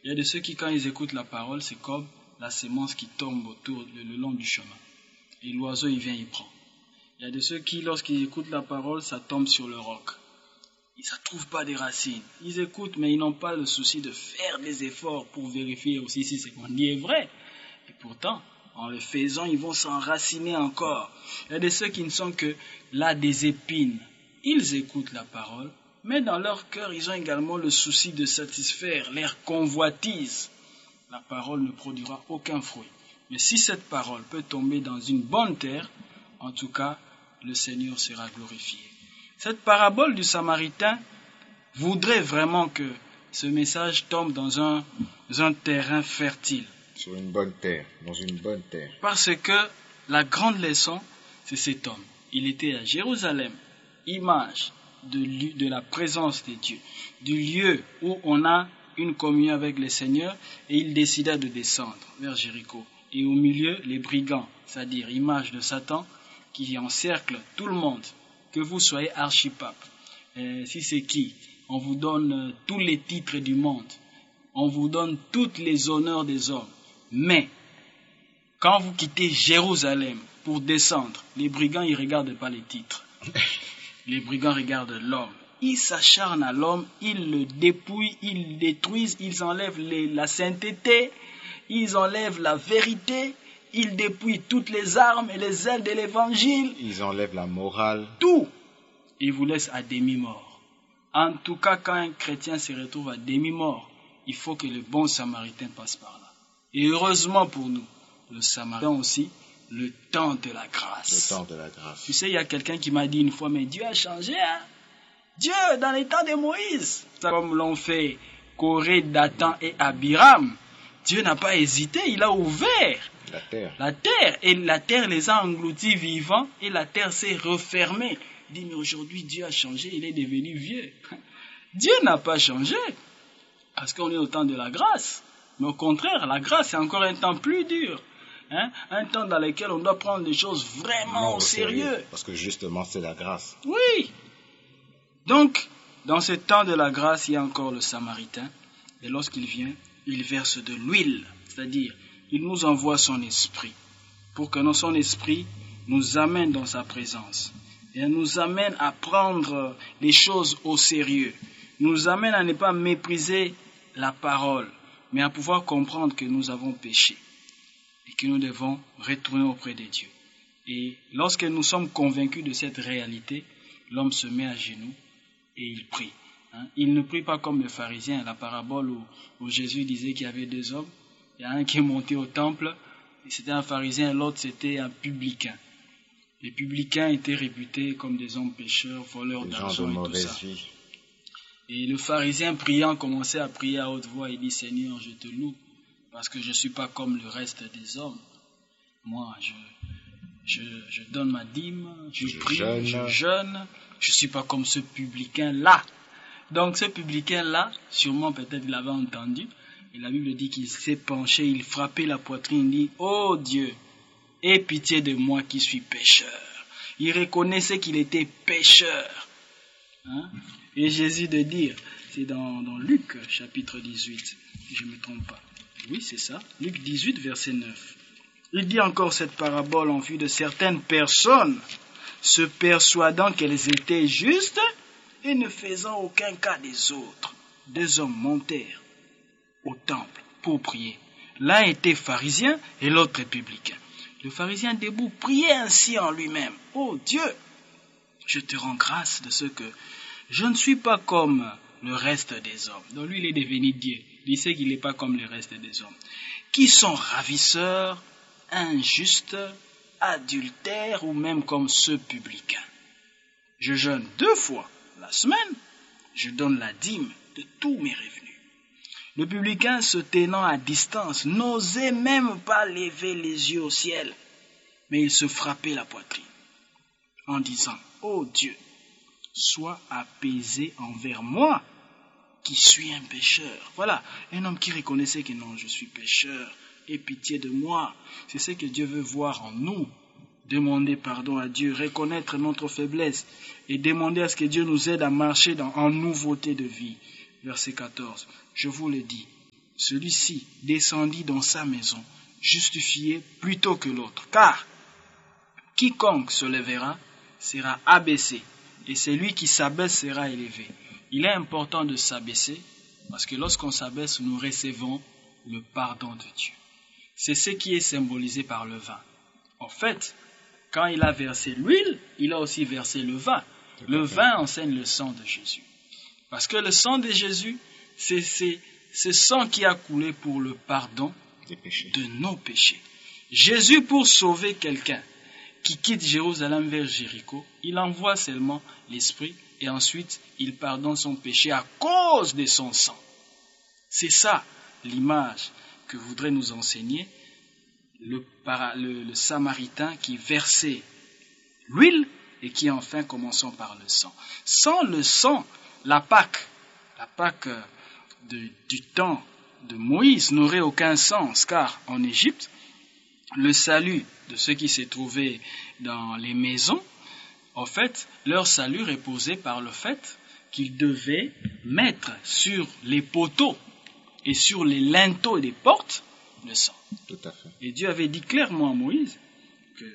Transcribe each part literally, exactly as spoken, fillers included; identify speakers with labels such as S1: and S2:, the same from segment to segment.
S1: Il y a de ceux qui, quand ils écoutent la parole, c'est comme la sémence qui tombe autour, le, le long du chemin. Et l'oiseau, il vient, il prend. Il y a de ceux qui, lorsqu'ils écoutent la parole, ça tombe sur le roc. Ils ne trouvent pas des racines. Ils écoutent, mais ils n'ont pas le souci de faire des efforts pour vérifier aussi si ce qu'on dit est vrai. Et pourtant, en le faisant, ils vont s'enraciner encore. Il y a de ceux qui ne sont que là des épines. Ils écoutent la parole, mais dans leur cœur, ils ont également le souci de satisfaire leur convoitise. La parole ne produira aucun fruit. Mais si cette parole peut tomber dans une bonne terre, en tout cas, le Seigneur sera glorifié. Cette parabole du Samaritain voudrait vraiment que ce message tombe dans un, dans un terrain fertile.
S2: Sur une bonne terre, dans une bonne terre.
S1: Parce que la grande leçon, c'est cet homme. Il était à Jérusalem, image de, de la présence de Dieu, du lieu où on a une communion avec le Seigneur, et il décida de descendre vers Jéricho. Et au milieu, les brigands, c'est-à-dire image de Satan, qui encerclent tout le monde. Que vous soyez archipape, euh, si c'est qui, on vous donne euh, tous les titres du monde, on vous donne tous les honneurs des hommes. Mais, quand vous quittez Jérusalem pour descendre, les brigands, ils ne regardent pas les titres. Les brigands regardent l'homme. Ils s'acharnent à l'homme, ils le dépouillent, ils le détruisent, ils enlèvent les, la sainteté, ils enlèvent la vérité, ils dépouillent toutes les armes et les ailes de l'évangile.
S2: Ils enlèvent la morale.
S1: Tout. Ils vous laissent à demi-mort. En tout cas, quand un chrétien se retrouve à demi-mort, il faut que le bon Samaritain passe par là. Et heureusement pour nous, le Samaritain aussi, le temps de la grâce.
S2: Le temps de la grâce.
S1: Tu sais, il y a quelqu'un qui m'a dit une fois, mais Dieu a changé, hein? Dieu, dans les temps de Moïse, comme l'ont fait Corée, Dathan et Abiram, Dieu n'a pas hésité, il a ouvert
S2: la terre.
S1: La terre, et la terre les a engloutis vivants, et la terre s'est refermée. Il dit, mais aujourd'hui, Dieu a changé, il est devenu vieux. Dieu n'a pas changé, parce qu'on est au temps de la grâce. Mais au contraire, la grâce, c'est encore un temps plus dur. Hein? Un temps dans lequel on doit prendre les choses vraiment non, au sérieux. sérieux.
S2: Parce que justement, c'est la grâce.
S1: Oui. Donc, dans ce temps de la grâce, il y a encore le Samaritain. Et lorsqu'il vient, il verse de l'huile. C'est-à-dire, il nous envoie son esprit. Pour que dans son esprit nous amène dans sa présence. Et nous amène à prendre les choses au sérieux. Nous amène à ne pas mépriser la parole, mais à pouvoir comprendre que nous avons péché. Et que nous devons retourner auprès de Dieu. Et lorsque nous sommes convaincus de cette réalité, l'homme se met à genoux et il prie. Hein? Il ne prie pas comme le pharisien, la parabole où, où Jésus disait qu'il y avait deux hommes. Il y a un qui est monté au temple, et c'était un pharisien, et l'autre c'était un publicain. Les publicains étaient réputés comme des hommes pécheurs, voleurs d'argent et tout ça. Vie. Et le pharisien priant commençait à prier à haute voix et dit, Seigneur, je te loue, parce que je ne suis pas comme le reste des hommes. Moi, je, je, je donne ma dîme, je, je prie, jeûne. je jeûne, je ne suis pas comme ce publicain-là. Donc ce publicain-là, sûrement peut-être il avait entendu, et la Bible dit qu'il s'est penché, il frappait la poitrine, il dit, oh Dieu, aie pitié de moi qui suis pécheur. Il reconnaissait qu'il était pécheur. Hein? Et Jésus de dire, c'est dans, dans Luc chapitre dix-huit, si je ne me trompe pas. Oui, c'est ça, Luc dix-huit, verset neuf. Il dit encore cette parabole en vue de certaines personnes se persuadant qu'elles étaient justes et ne faisant aucun cas des autres. Deux hommes montèrent au temple pour prier. L'un était pharisien et l'autre publicain. Le pharisien debout priait ainsi en lui-même. « Oh Dieu, je te rends grâce de ce que je ne suis pas comme le reste des hommes. » Donc lui, il est devenu Dieu. Il sait qu'il n'est pas comme le reste des hommes. Qui sont ravisseurs, injustes, adultères ou même comme ceux publicains. Je jeûne deux fois la semaine. Je donne la dîme de tous mes revenus. Le publicain, se tenant à distance, n'osait même pas lever les yeux au ciel, mais il se frappait la poitrine en disant, « Oh Dieu, sois apaisé envers moi, qui suis un pécheur. » Voilà, un homme qui reconnaissait que non, je suis pécheur, aie pitié de moi. C'est ce que Dieu veut voir en nous. Demander pardon à Dieu, reconnaître notre faiblesse et demander à ce que Dieu nous aide à marcher dans, en nouveauté de vie. Verset quatorze. Je vous le dis, celui-ci descendit dans sa maison, justifié plutôt que l'autre. Car quiconque se lèvera sera abaissé, et celui qui s'abaisse sera élevé. Il est important de s'abaisser, parce que lorsqu'on s'abaisse, nous recevons le pardon de Dieu. C'est ce qui est symbolisé par le vin. En fait, quand il a versé l'huile, il a aussi versé le vin. Le vin enseigne le sang de Jésus. Parce que le sang de Jésus, c'est, c'est ce sang qui a coulé pour le pardon
S2: Des péchés.
S1: de nos péchés. Jésus, pour sauver quelqu'un qui quitte Jérusalem vers Jéricho, il envoie seulement l'Esprit et ensuite il pardonne son péché à cause de son sang. C'est ça l'image que voudrait nous enseigner le, para, le, le Samaritain qui versait l'huile et qui enfin commençons par le sang. Sans le sang, la Pâque, la Pâque de, du temps de Moïse n'aurait aucun sens, car en Égypte, le salut de ceux qui se trouvaient dans les maisons, en fait, leur salut reposait par le fait qu'ils devaient mettre sur les poteaux et sur les linteaux des portes le sang.
S2: Tout à fait.
S1: Et Dieu avait dit clairement à Moïse que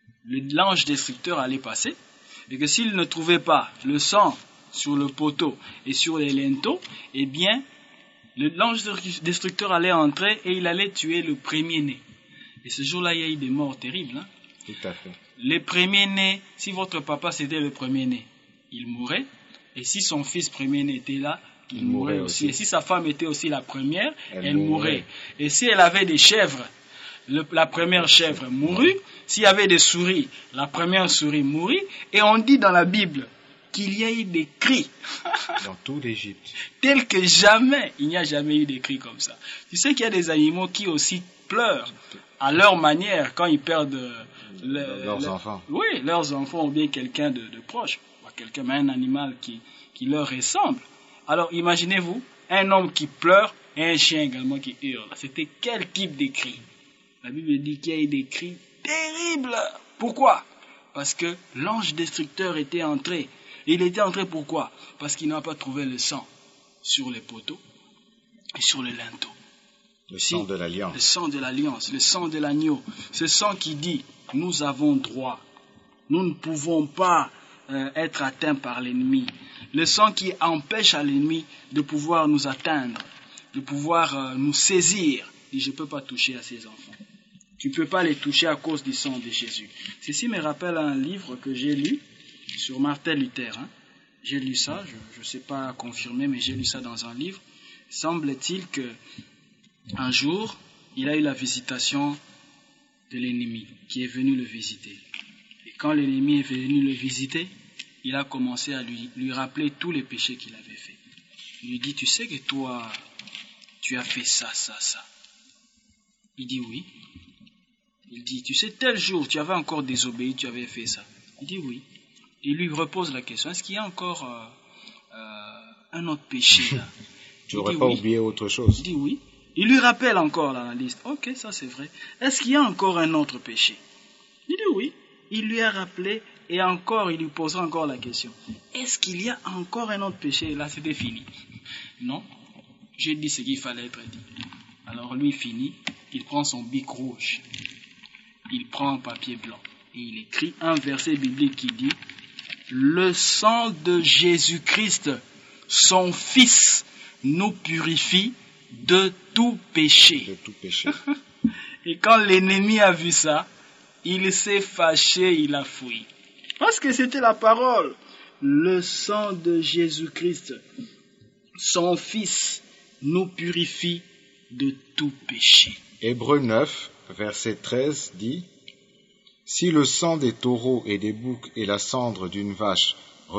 S1: l'ange destructeur allait passer et que s'il ne trouvait pas le sang sur le poteau et sur les linteaux, eh bien, l'ange destructeur allait entrer et il allait tuer le premier-né. Et ce jour-là, il y a eu des morts terribles. Hein?
S2: Tout à fait.
S1: Les premiers-nés, si votre papa c'était le premier-né, il mourrait. Et si son fils premier-né était là, il, il mourrait, mourrait aussi. aussi. Et si sa femme était aussi la première, elle, elle mourrait. mourrait. Et si elle avait des chèvres, le, la première chèvre mourut. S'il y avait des souris, la première souris mourut. Et on dit dans la Bible qu'il y a eu des cris.
S2: Dans tout l'Égypte.
S1: Tels que jamais, il n'y a jamais eu des cris comme ça. Tu sais qu'il y a des animaux qui aussi pleurent à leur manière quand ils perdent le,
S2: leurs
S1: le,
S2: enfants.
S1: Oui, leurs enfants ou bien quelqu'un de, de proche. Quelqu'un, mais un animal qui, qui leur ressemble. Alors imaginez-vous, un homme qui pleure et un chien également qui hurle. C'était quel type de cri? La Bible dit qu'il y a eu des cris terribles. Pourquoi? Parce que l'ange destructeur était entré. Il était entré pourquoi? Parce qu'il n'a pas trouvé le sang sur les poteaux et sur les linteaux.
S2: Le sang de l'alliance.
S1: Le sang de l'alliance, le sang de l'agneau. Ce sang qui dit, nous avons droit. Nous ne pouvons pas euh, être atteints par l'ennemi. Le sang qui empêche à l'ennemi de pouvoir nous atteindre, de pouvoir euh, nous saisir. Et je ne peux pas toucher à ces enfants. Tu ne peux pas les toucher à cause du sang de Jésus. Ceci me rappelle un livre que j'ai lu sur Martin Luther. Hein. J'ai lu ça, je ne sais pas confirmer, mais j'ai lu ça dans un livre. Semble-t-il que un jour, il a eu la visitation de l'ennemi qui est venu le visiter. Et quand l'ennemi est venu le visiter, il a commencé à lui, lui rappeler tous les péchés qu'il avait faits. Il lui dit, tu sais que toi, tu as fait ça, ça, ça. Il dit oui. Il dit, tu sais, tel jour, tu avais encore désobéi, tu avais fait ça. Il dit oui. Il lui repose la question, est-ce qu'il y a encore euh, euh, un autre péché là?
S2: Tu n'aurais pas oui. oublié autre chose?
S1: Il dit oui. Il lui rappelle encore dans la liste. Ok, ça c'est vrai. Est-ce qu'il y a encore un autre péché? Il dit oui. Il lui a rappelé et encore, il lui posera encore la question. Est-ce qu'il y a encore un autre péché? Et là, c'était fini. Non. J'ai dit ce qu'il fallait être dit. Alors lui finit. Il prend son bic rouge. Il prend un papier blanc. Et il écrit un verset biblique qui dit « Le sang de Jésus-Christ, son Fils, nous purifie de tout péché. »
S2: De tout péché.
S1: Et quand l'ennemi a vu ça, il s'est fâché, il a fui. Parce que c'était la parole. Le sang de Jésus-Christ, son Fils, nous purifie de tout péché.
S2: Hébreux neuf, verset treize dit « Si le sang des taureaux et des boucs et la cendre d'une vache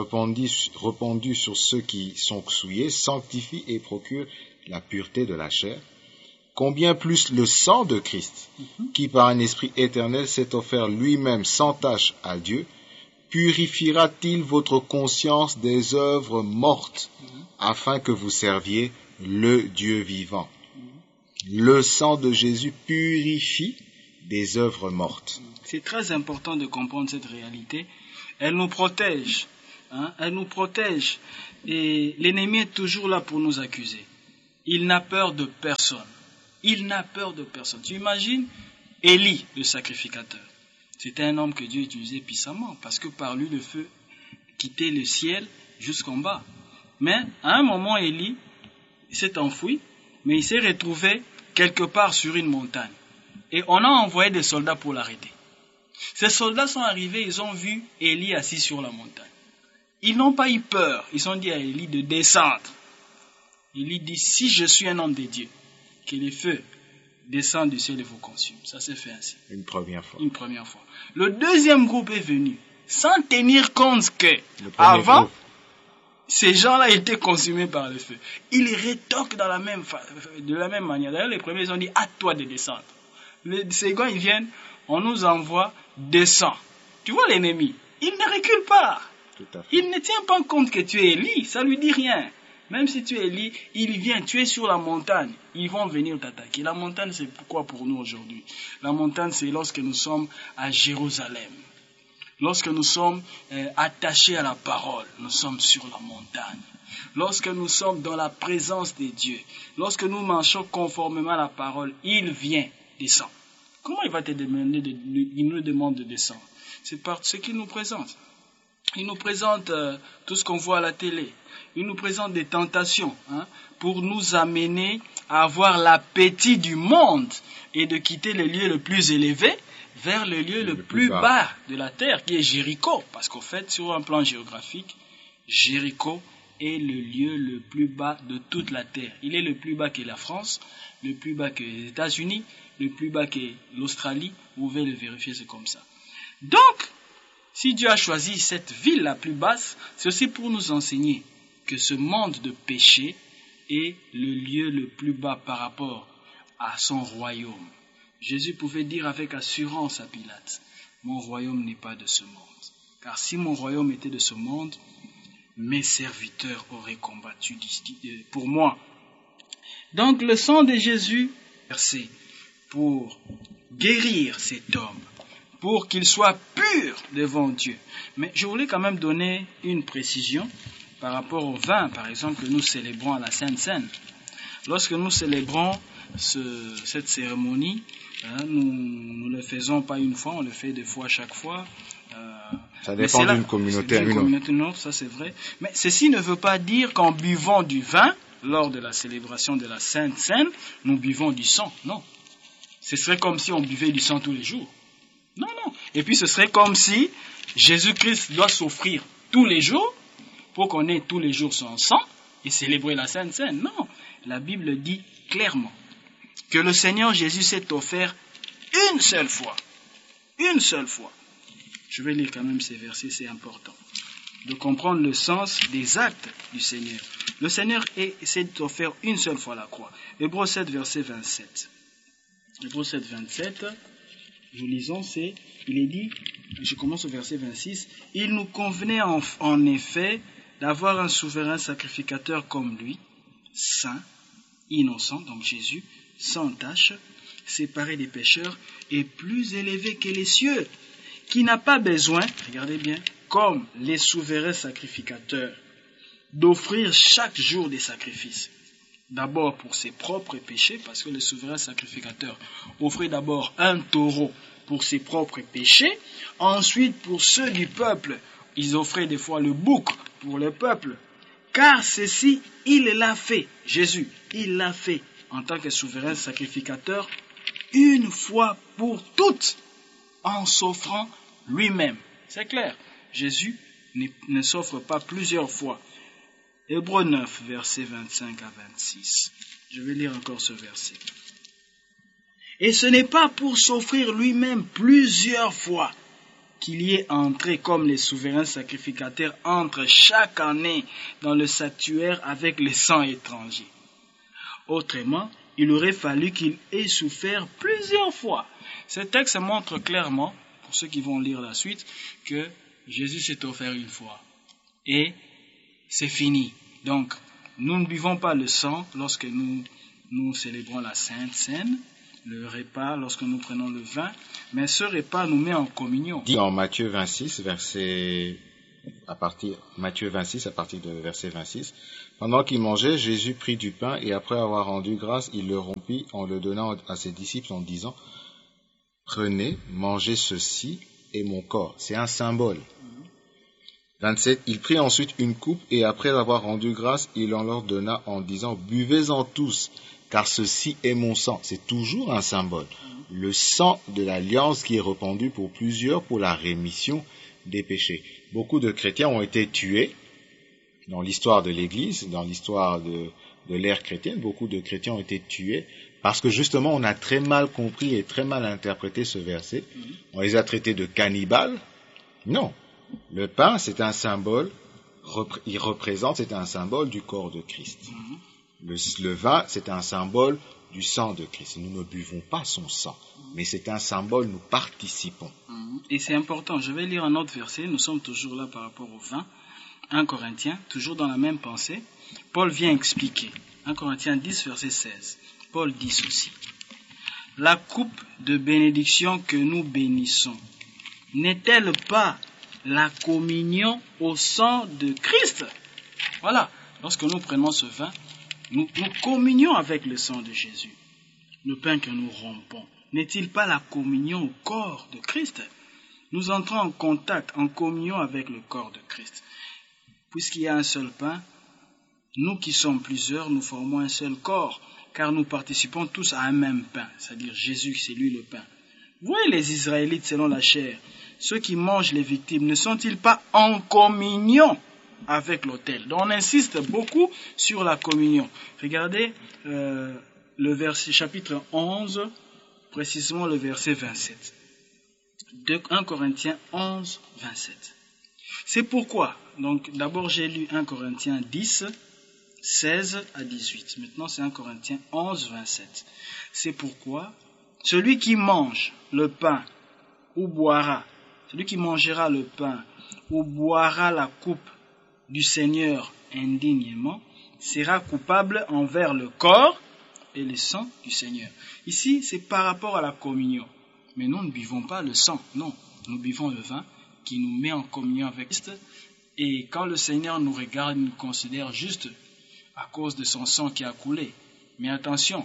S2: répandue sur ceux qui sont souillés sanctifie et procure la pureté de la chair, combien plus le sang de Christ, mm-hmm. qui par un esprit éternel s'est offert lui-même sans tache à Dieu, purifiera-t-il votre conscience des œuvres mortes, mm-hmm. afin que vous serviez le Dieu vivant. Mm-hmm. Le sang de Jésus purifie des œuvres mortes.
S1: C'est très important de comprendre cette réalité. Elle nous protège. Hein? Elle nous protège. Et l'ennemi est toujours là pour nous accuser. il n'a peur de personne. Il n'a peur de personne. Tu imagines Élie, le sacrificateur. C'était un homme que Dieu utilisait puissamment, parce que par lui, le feu quittait le ciel jusqu'en bas. Mais à un moment, Élie s'est enfoui, mais il s'est retrouvé quelque part sur une montagne. Et on a envoyé des soldats pour l'arrêter. Ces soldats sont arrivés, ils ont vu Élie assis sur la montagne. Ils n'ont pas eu peur, ils ont dit à Élie de descendre. Élie dit, si je suis un homme de Dieu, que les feux descendent du ciel et vous consument. Ça s'est fait ainsi.
S2: Une première fois.
S1: Une première fois. Le deuxième groupe est venu, sans tenir compte que, avant, groupe. Ces gens-là étaient consumés par le feu. Ils rétorquent dans la même fa... de la même manière. D'ailleurs, les premiers, ils ont dit, à toi de descendre. Les seconds, ils viennent, on nous envoie, descends. Tu vois l'ennemi, il ne recule pas.
S2: Tout à fait.
S1: Il ne tient pas compte que tu es Élie, ça lui dit rien. Même si tu es Élie, il vient, tu es sur la montagne, ils vont venir t'attaquer. La montagne, c'est quoi pour nous aujourd'hui? La montagne, c'est lorsque nous sommes à Jérusalem. Lorsque nous sommes euh, attachés à la parole, nous sommes sur la montagne. Lorsque nous sommes dans la présence de Dieu, lorsque nous marchons conformément à la parole, il vient, descend. Comment il va te demander, de, il nous demande de descendre? C'est par ce qu'il nous présente. Il nous présente euh, tout ce qu'on voit à la télé. Il nous présente des tentations, hein, pour nous amener à avoir l'appétit du monde et de quitter le lieu le plus élevé vers le lieu le, le plus, plus bas. bas de la terre, qui est Jéricho. Parce qu'en fait, sur un plan géographique, Jéricho est le lieu le plus bas de toute la terre. Il est le plus bas que la France, le plus bas que les États-Unis, le plus bas que l'Australie. Vous pouvez le vérifier, c'est comme ça. Donc, si Dieu a choisi cette ville la plus basse, c'est aussi pour nous enseigner que ce monde de péché est le lieu le plus bas par rapport à son royaume. Jésus pouvait dire avec assurance à Pilate, « Mon royaume n'est pas de ce monde. Car si mon royaume était de ce monde, mes serviteurs auraient combattu pour moi. » Donc le sang de Jésus est versé pour guérir cet homme, pour qu'il soit pur devant Dieu. Mais je voulais quand même donner une précision par rapport au vin, par exemple, que nous célébrons à la Sainte Seine. Lorsque nous célébrons ce, cette cérémonie, hein, nous ne le faisons pas une fois, on le fait deux fois chaque fois. Euh,
S2: ça dépend d'une communauté à une
S1: communauté autre. Ça c'est vrai. Mais ceci ne veut pas dire qu'en buvant du vin, lors de la célébration de la Sainte Seine, nous buvons du sang. Non. Ce serait comme si on buvait du sang tous les jours. Non, non. Et puis ce serait comme si Jésus-Christ doit s'offrir tous les jours pour qu'on ait tous les jours son sang et célébrer la Sainte Seine. Non. La Bible dit clairement que le Seigneur Jésus s'est offert une seule fois. Une seule fois. Je vais lire quand même ces versets, c'est important. De comprendre le sens des actes du Seigneur. Le Seigneur s'est offert une seule fois la croix. Hébreux sept, verset vingt-sept. Hébreux sept, vingt-sept. Nous lisons, c'est, il est dit, je commence au verset vingt-six, « Il nous convenait en, en effet d'avoir un souverain sacrificateur comme lui, saint, innocent, donc Jésus, sans tache, séparé des pécheurs, et plus élevé que les cieux, qui n'a pas besoin, regardez bien, comme les souverains sacrificateurs, d'offrir chaque jour des sacrifices. D'abord pour ses propres péchés, parce que le souverain sacrificateur offrait d'abord un taureau pour ses propres péchés, ensuite pour ceux du peuple, ils offraient des fois le bouc pour le peuple, car ceci, il l'a fait, Jésus, il l'a fait en tant que souverain sacrificateur, une fois pour toutes, en s'offrant lui-même. C'est clair, Jésus ne, ne s'offre pas plusieurs fois. Hébreux neuf, versets vingt-cinq à vingt-six. Je vais lire encore ce verset. Et ce n'est pas pour s'offrir lui-même plusieurs fois qu'il y est entré comme les souverains sacrificateurs entrent chaque année dans le sanctuaire avec les sangs étrangers. Autrement, il aurait fallu qu'il ait souffert plusieurs fois. Ce texte montre clairement, pour ceux qui vont lire la suite, que Jésus s'est offert une fois. Et c'est fini. Donc, nous ne buvons pas le sang lorsque nous, nous célébrons la Sainte Seine, le repas lorsque nous prenons le vin, mais ce repas nous met en communion.
S2: Dit en Matthieu vingt-six, verset à partir, Matthieu vingt-six, à partir de verset vingt-six. Pendant qu'il mangeait, Jésus prit du pain et après avoir rendu grâce, il le rompit en le donnant à ses disciples en disant, prenez, mangez ceci et mon corps. C'est un symbole. vingt-sept. Il prit ensuite une coupe et après avoir rendu grâce, il en leur donna en disant, buvez-en tous, car ceci est mon sang. C'est toujours un symbole. Le sang de l'alliance qui est répandu pour plusieurs pour la rémission des péchés. Beaucoup de chrétiens ont été tués dans l'histoire de l'Église, dans l'histoire de, de l'ère chrétienne. Beaucoup de chrétiens ont été tués parce que justement on a très mal compris et très mal interprété ce verset. On les a traités de cannibales. Non. Le pain, c'est un symbole, il représente, c'est un symbole du corps de Christ. Le, le vin, c'est un symbole du sang de Christ. Nous ne buvons pas son sang, mais c'est un symbole, nous participons.
S1: Et c'est important, je vais lire un autre verset, nous sommes toujours là par rapport au vin. un Corinthiens, toujours dans la même pensée, Paul vient expliquer. un Corinthiens dix, verset seize. Paul dit ceci. La coupe de bénédiction que nous bénissons, n'est-elle pas la communion au sang de Christ? Voilà, lorsque nous prenons ce vin, nous, nous communions avec le sang de Jésus. Le pain que nous rompons, n'est-il pas la communion au corps de Christ? Nous entrons en contact, en communion avec le corps de Christ. Puisqu'il y a un seul pain, nous qui sommes plusieurs, nous formons un seul corps, car nous participons tous à un même pain, c'est-à-dire Jésus, c'est lui le pain. Vous voyez les Israélites selon la chair, ceux qui mangent les victimes, ne sont-ils pas en communion avec l'autel? Donc on insiste beaucoup sur la communion. Regardez euh, le verset, chapitre onze, précisément le verset vingt-sept. De un Corinthiens onze, vingt-sept. C'est pourquoi, donc d'abord j'ai lu un Corinthiens dix, seize à dix-huit. Maintenant c'est un Corinthiens onze, vingt-sept. C'est pourquoi celui qui mange le pain ou boira, celui qui mangera le pain ou boira la coupe du Seigneur indignement, sera coupable envers le corps et le sang du Seigneur. Ici, c'est par rapport à la communion. Mais nous ne buvons pas le sang, non. Nous buvons le vin qui nous met en communion avec Christ. Et quand le Seigneur nous regarde, il nous considère juste à cause de son sang qui a coulé. Mais attention,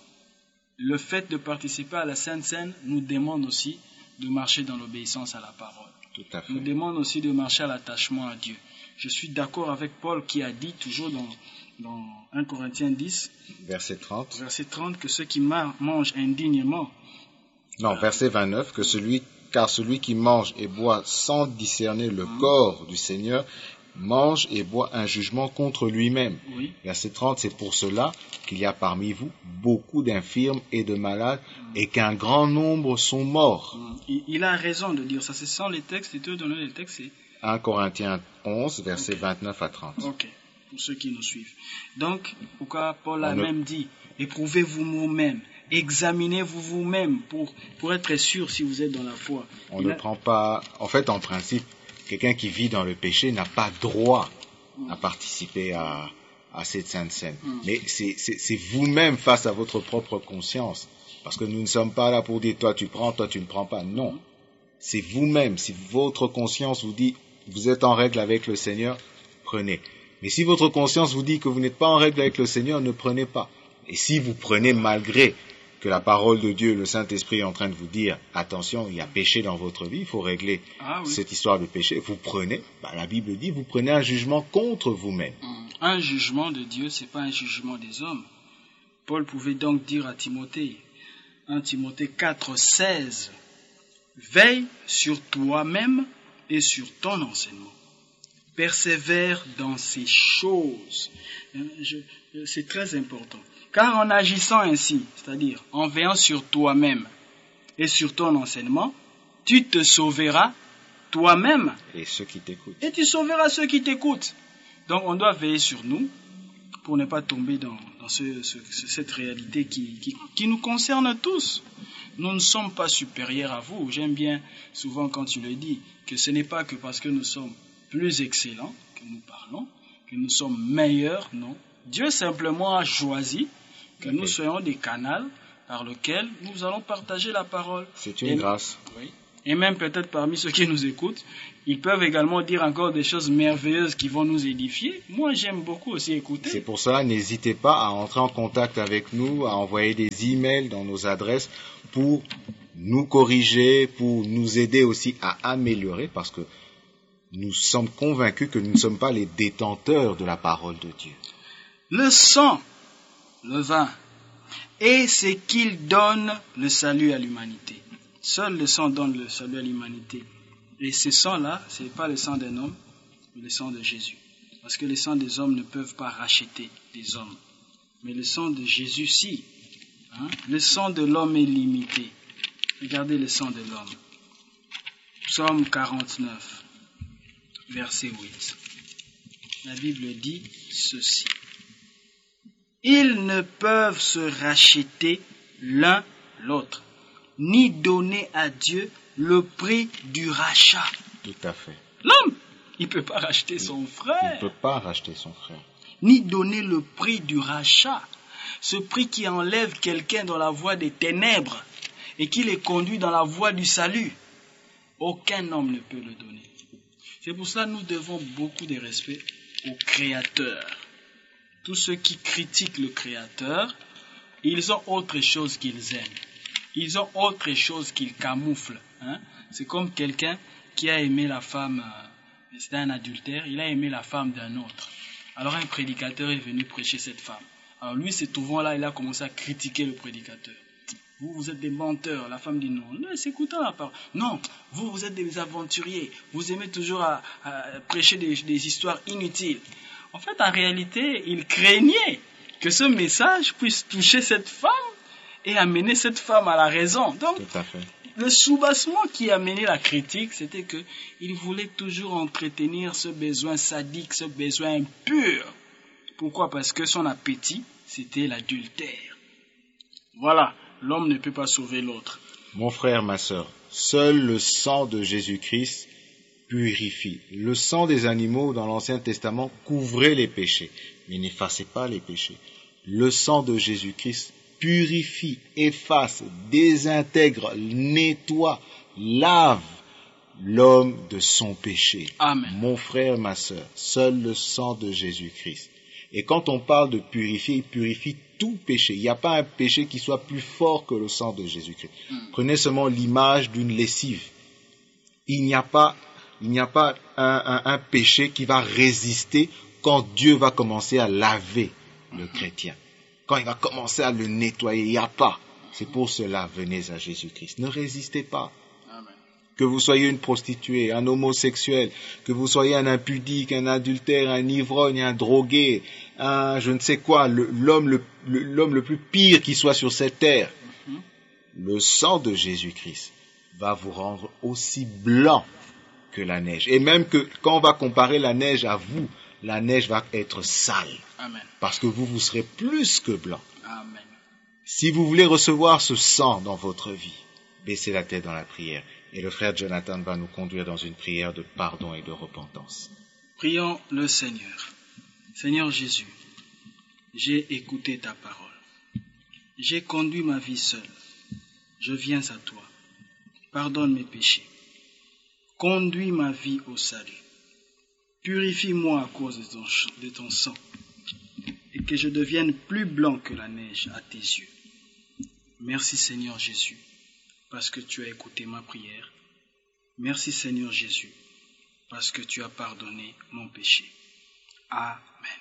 S1: le fait de participer à la Sainte Seine nous demande aussi de marcher dans l'obéissance à la parole.
S2: Tout à fait.
S1: Nous demande aussi de marcher à l'attachement à Dieu. Je suis d'accord avec Paul qui a dit toujours dans, dans un Corinthiens dix,
S2: verset trente,
S1: verset trente, que ceux qui mangent indignement.
S2: Non, euh, verset vingt-neuf, que celui, car celui qui mange et boit sans discerner le hum. corps du Seigneur mange et boit un jugement contre lui-même.
S1: Oui.
S2: Verset trente, c'est pour cela qu'il y a parmi vous beaucoup d'infirmes et de malades hum. et qu'un grand nombre sont morts.
S1: Hum. Il, il a raison de dire ça. C'est sans les textes, et te donner les textes, c'est
S2: un Corinthiens onze, versets
S1: okay.
S2: vingt-neuf à trente.
S1: Ok, pour ceux qui nous suivent. Donc, pourquoi Paul a On même ne... dit, éprouvez-vous vous-même, examinez-vous vous-même pour, pour être sûr si vous êtes dans la foi.
S2: On
S1: Il
S2: ne
S1: a...
S2: prend pas, en fait, en principe, quelqu'un qui vit dans le péché n'a pas droit mm. à participer à, à cette sainte scène. Mm. Mais c'est, c'est, c'est vous-même face à votre propre conscience. Parce que nous ne sommes pas là pour dire, toi tu prends, toi tu ne prends pas. Non. Mm. C'est vous-même. Si votre conscience vous dit, vous êtes en règle avec le Seigneur, prenez. Mais si votre conscience vous dit que vous n'êtes pas en règle avec le Seigneur, ne prenez pas. Et si vous prenez malgré que la parole de Dieu, le Saint-Esprit est en train de vous dire, attention, il y a péché dans votre vie, il faut régler ah, oui. cette histoire de péché, vous prenez, bah, la Bible dit, vous prenez un jugement contre vous-même.
S1: Un jugement de Dieu, c'est pas un jugement des hommes. Paul pouvait donc dire à Timothée, un Timothée quatre, seize, veille sur toi-même et sur ton enseignement. Persévère dans ces choses. Je, c'est très important. Car en agissant ainsi, c'est-à-dire en veillant sur toi-même et sur ton enseignement, tu te sauveras toi-même.
S2: Et ceux qui t'écoutent.
S1: Et tu sauveras ceux qui t'écoutent. Donc on doit veiller sur nous pour ne pas tomber dans, dans ce, ce, cette réalité qui, qui, qui nous concerne tous. Nous ne sommes pas supérieurs à vous. J'aime bien souvent quand tu le dis, que ce n'est pas que parce que nous sommes plus excellents que nous parlons, que nous sommes meilleurs, non. Dieu simplement a choisi que okay. nous soyons des canaux par lesquels nous allons partager la parole.
S2: C'est une
S1: et,
S2: grâce.
S1: Oui. Et même peut-être parmi ceux qui nous écoutent, ils peuvent également dire encore des choses merveilleuses qui vont nous édifier. Moi, j'aime beaucoup aussi écouter.
S2: C'est pour ça, n'hésitez pas à entrer en contact avec nous, à envoyer des emails dans nos adresses pour nous corriger, pour nous aider aussi à améliorer, parce que nous sommes convaincus que nous ne sommes pas les détenteurs de la parole de Dieu.
S1: Le sang, le vin, et c'est qu'il donne le salut à l'humanité. Seul le sang donne le salut à l'humanité. Et ce sang-là, ce n'est pas le sang d'un homme, mais le sang de Jésus. Parce que les sangs des hommes ne peuvent pas racheter des hommes. Mais le sang de Jésus, si. Hein? Le sang de l'homme est limité. Regardez le sang de l'homme. Psaume quarante-neuf, verset huit. La Bible dit ceci. Ils ne peuvent se racheter l'un l'autre, ni donner à Dieu le prix du rachat.
S2: Tout à fait.
S1: L'homme, il ne peut pas racheter son frère.
S2: Il ne peut pas racheter son frère.
S1: Ni donner le prix du rachat. Ce prix qui enlève quelqu'un dans la voie des ténèbres et qui les conduit dans la voie du salut. Aucun homme ne peut le donner. C'est pour cela que nous devons beaucoup de respect au Créateur. Tous ceux qui critiquent le Créateur, ils ont autre chose qu'ils aiment. Ils ont autre chose qu'ils camouflent. Hein? C'est comme quelqu'un qui a aimé la femme, euh, c'était un adultère, il a aimé la femme d'un autre. Alors un prédicateur est venu prêcher cette femme. Alors lui, se trouvant là, il a commencé à critiquer le prédicateur. Vous, vous êtes des menteurs. La femme dit non. Non, c'est écoutant la parole. Non, vous, vous êtes des aventuriers. Vous aimez toujours à, à prêcher des, des histoires inutiles. En fait, en réalité, il craignait que ce message puisse toucher cette femme et amener cette femme à la raison. Donc,
S2: tout à fait.
S1: Le soubassement qui a mené la critique, c'était que il voulait toujours entretenir ce besoin sadique, ce besoin impur. Pourquoi? Parce que son appétit, c'était l'adultère. Voilà, l'homme ne peut pas sauver l'autre.
S2: Mon frère, ma sœur, seul le sang de Jésus-Christ purifie. Le sang des animaux dans l'Ancien Testament couvrait les péchés, mais n'effaçait pas les péchés. Le sang de Jésus-Christ purifie, efface, désintègre, nettoie, lave l'homme de son péché.
S1: Amen.
S2: Mon frère, ma sœur, seul le sang de Jésus-Christ. Et quand on parle de purifier, il purifie tout péché. Il n'y a pas un péché qui soit plus fort que le sang de Jésus-Christ. Mm. Prenez seulement l'image d'une lessive. Il n'y a pas, il n'y a pas un, un, un péché qui va résister quand Dieu va commencer à laver le mm-hmm. chrétien. Quand il va commencer à le nettoyer, il n'y a pas. C'est pour cela, venez à Jésus-Christ. Ne résistez pas.
S1: Amen.
S2: Que vous soyez une prostituée, un homosexuel, que vous soyez un impudique, un adultère, un ivrogne, un drogué, un je ne sais quoi, le, l'homme, le, le, l'homme le plus pire qui soit sur cette terre, mm-hmm. le sang de Jésus-Christ va vous rendre aussi blanc que la neige. Et même que quand on va comparer la neige à vous, la neige va être sale.
S1: Amen.
S2: Parce que vous, vous serez plus que blanc.
S1: Amen.
S2: Si vous voulez recevoir ce sang dans votre vie, baissez la tête dans la prière. Et le frère Jonathan va nous conduire dans une prière de pardon et de repentance.
S1: Prions le Seigneur. Seigneur Jésus, j'ai écouté ta parole. J'ai conduit ma vie seul. Je viens à toi. Pardonne mes péchés. Conduis ma vie au salut. Purifie-moi à cause de ton, de ton sang, et que je devienne plus blanc que la neige à tes yeux. Merci Seigneur Jésus, parce que tu as écouté ma prière. Merci Seigneur Jésus, parce que tu as pardonné mon péché. Amen.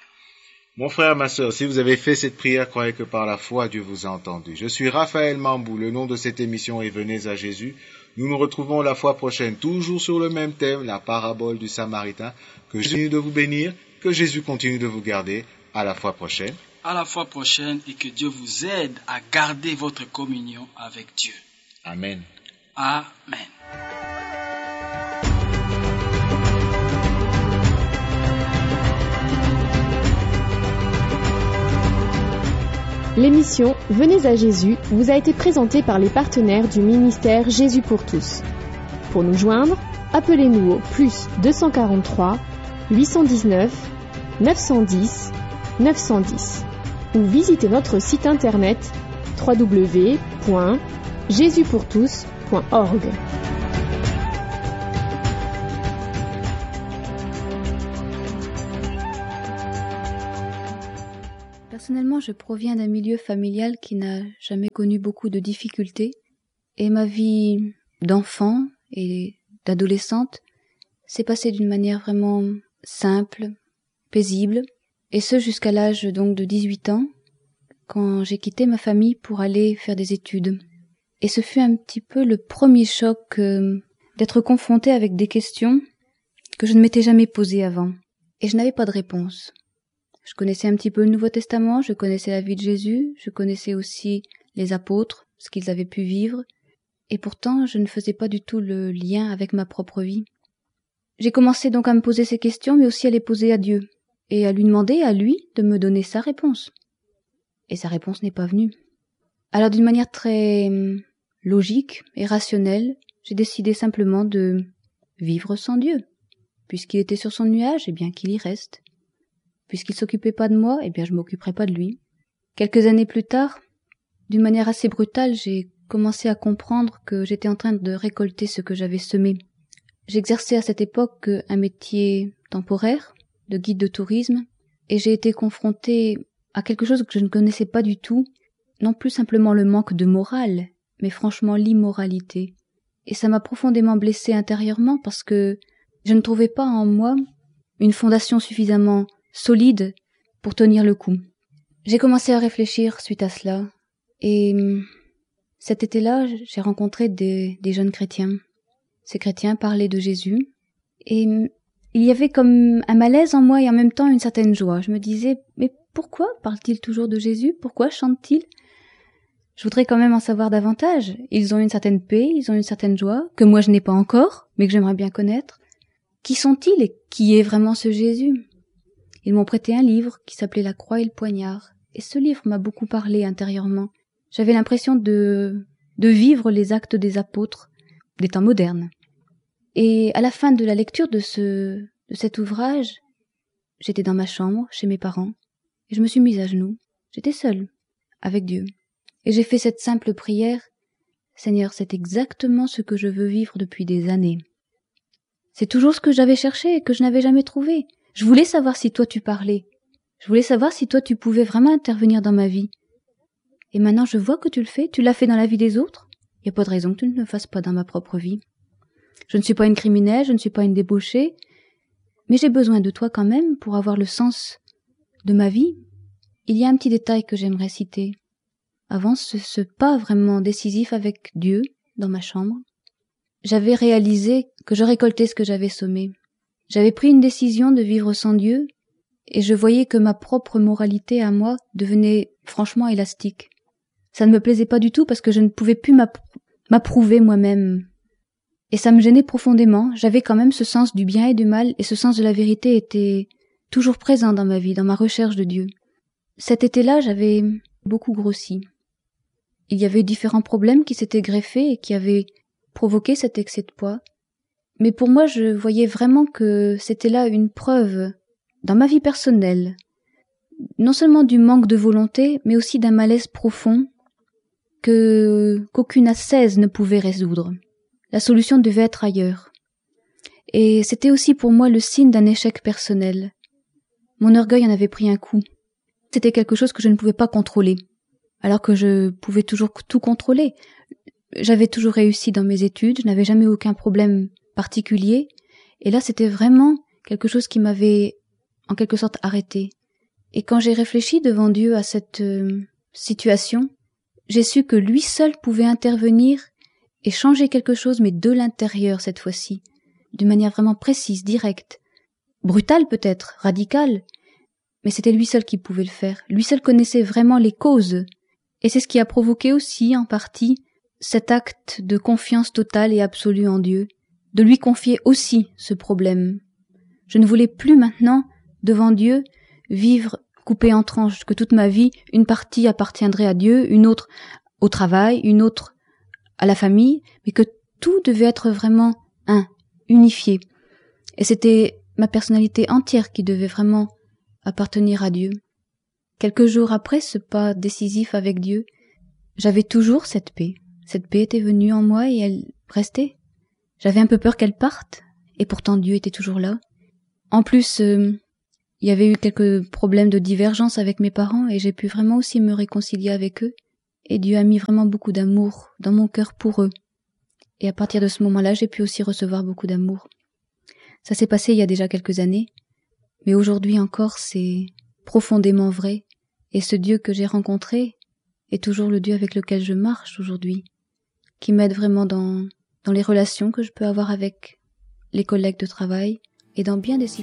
S2: Mon frère, ma sœur, si vous avez fait cette prière, croyez que par la foi, Dieu vous a entendu. Je suis Raphaël Mambou, le nom de cette émission est Venez à Jésus. Nous nous retrouvons la fois prochaine, toujours sur le même thème, la parabole du Samaritain. Que Jésus continue de vous bénir, que Jésus continue de vous garder. À la fois prochaine.
S1: À la fois prochaine et que Dieu vous aide à garder votre communion avec Dieu.
S2: Amen.
S1: Amen.
S3: L'émission Venez à Jésus vous a été présentée par les partenaires du ministère Jésus pour tous. Pour nous joindre, appelez-nous au plus deux cent quarante-trois, huit cent dix-neuf, neuf cent dix, neuf cent dix ou visitez notre site internet w w w point jésus pour tous point org.
S4: Personnellement, je proviens d'un milieu familial qui n'a jamais connu beaucoup de difficultés, et ma vie d'enfant et d'adolescente s'est passée d'une manière vraiment simple, paisible, et ce jusqu'à l'âge donc de dix-huit ans, quand j'ai quitté ma famille pour aller faire des études. Et ce fut un petit peu le premier choc euh, d'être confrontée avec des questions que je ne m'étais jamais posées avant. Et je n'avais pas de réponse. Je connaissais un petit peu le Nouveau Testament, je connaissais la vie de Jésus, je connaissais aussi les apôtres, ce qu'ils avaient pu vivre, et pourtant je ne faisais pas du tout le lien avec ma propre vie. J'ai commencé donc à me poser ces questions, mais aussi à les poser à Dieu, et à lui demander, à lui, de me donner sa réponse. Et sa réponse n'est pas venue. Alors d'une manière très logique et rationnelle, j'ai décidé simplement de vivre sans Dieu. Puisqu'il était sur son nuage, eh bien qu'il y reste. Puisqu'il s'occupait pas de moi, eh bien je m'occuperai pas de lui. Quelques années plus tard, d'une manière assez brutale, j'ai commencé à comprendre que j'étais en train de récolter ce que j'avais semé. J'exerçais à cette époque un métier temporaire, de guide de tourisme, et j'ai été confrontée à quelque chose que je ne connaissais pas du tout, non plus simplement le manque de morale, mais franchement l'immoralité. Et ça m'a profondément blessée intérieurement parce que je ne trouvais pas en moi une fondation suffisamment solide pour tenir le coup. J'ai commencé à réfléchir suite à cela, et cet été-là, j'ai rencontré des, des jeunes chrétiens. Ces chrétiens parlaient de Jésus, et il y avait comme un malaise en moi et en même temps une certaine joie. Je me disais, mais pourquoi parle-t-il toujours de Jésus? Pourquoi chante-t-il? Je voudrais quand même en savoir davantage. Ils ont une certaine paix, ils ont une certaine joie, que moi je n'ai pas encore, mais que j'aimerais bien connaître. Qui sont-ils et qui est vraiment ce Jésus? Ils m'ont prêté un livre qui s'appelait La croix et le poignard, et ce livre m'a beaucoup parlé intérieurement. J'avais l'impression de, de vivre les actes des apôtres, des temps modernes. Et à la fin de la lecture de ce, de cet ouvrage, j'étais dans ma chambre, chez mes parents, et je me suis mise à genoux. J'étais seule, avec Dieu. Et j'ai fait cette simple prière, « Seigneur, c'est exactement ce que je veux vivre depuis des années. C'est toujours ce que j'avais cherché et que je n'avais jamais trouvé. Je voulais savoir si toi tu parlais. Je voulais savoir si toi tu pouvais vraiment intervenir dans ma vie. Et maintenant je vois que tu le fais, tu l'as fait dans la vie des autres. Il n'y a pas de raison que tu ne le fasses pas dans ma propre vie. Je ne suis pas une criminelle, je ne suis pas une débauchée, mais j'ai besoin de toi quand même pour avoir le sens de ma vie. Il y a un petit détail que j'aimerais citer. Avant ce, ce pas vraiment décisif avec Dieu dans ma chambre, j'avais réalisé que je récoltais ce que j'avais semé. J'avais pris une décision de vivre sans Dieu, et je voyais que ma propre moralité à moi devenait franchement élastique. Ça ne me plaisait pas du tout parce que je ne pouvais plus m'approuver moi-même. Et ça me gênait profondément. J'avais quand même ce sens du bien et du mal, et ce sens de la vérité était toujours présent dans ma vie, dans ma recherche de Dieu. Cet été-là, j'avais beaucoup grossi. Il y avait différents problèmes qui s'étaient greffés et qui avaient provoqué cet excès de poids. Mais pour moi, je voyais vraiment que c'était là une preuve, dans ma vie personnelle, non seulement du manque de volonté, mais aussi d'un malaise profond que qu'aucune ascèse ne pouvait résoudre. La solution devait être ailleurs. Et c'était aussi pour moi le signe d'un échec personnel. Mon orgueil en avait pris un coup. C'était quelque chose que je ne pouvais pas contrôler, alors que je pouvais toujours tout contrôler. J'avais toujours réussi dans mes études, je n'avais jamais aucun problème particulier, et là c'était vraiment quelque chose qui m'avait en quelque sorte arrêté. Et quand j'ai réfléchi devant Dieu à cette euh, situation, j'ai su que lui seul pouvait intervenir et changer quelque chose, mais de l'intérieur cette fois-ci, d'une manière vraiment précise, directe, brutale peut-être, radicale, mais c'était lui seul qui pouvait le faire. Lui seul connaissait vraiment les causes, et c'est ce qui a provoqué aussi en partie cet acte de confiance totale et absolue en Dieu, de lui confier aussi ce problème. Je ne voulais plus maintenant, devant Dieu, vivre coupé en tranches, que toute ma vie, une partie appartiendrait à Dieu, une autre au travail, une autre à la famille, mais que tout devait être vraiment un, unifié. Et c'était ma personnalité entière qui devait vraiment appartenir à Dieu. Quelques jours après ce pas décisif avec Dieu, j'avais toujours cette paix. Cette paix était venue en moi et elle restait. J'avais un peu peur qu'elle parte, et pourtant Dieu était toujours là. En plus, euh, il y avait eu quelques problèmes de divergence avec mes parents et j'ai pu vraiment aussi me réconcilier avec eux. Et Dieu a mis vraiment beaucoup d'amour dans mon cœur pour eux. Et à partir de ce moment-là, j'ai pu aussi recevoir beaucoup d'amour. Ça s'est passé il y a déjà quelques années, mais aujourd'hui encore, c'est profondément vrai. Et ce Dieu que j'ai rencontré est toujours le Dieu avec lequel je marche aujourd'hui, qui m'aide vraiment dans, dans les relations que je peux avoir avec les collègues de travail et dans bien des situations.